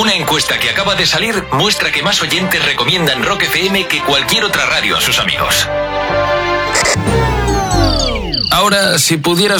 Una encuesta que acaba de salir muestra que más oyentes recomiendan Rock FM que cualquier otra radio a sus amigos. Ahora, si pudieras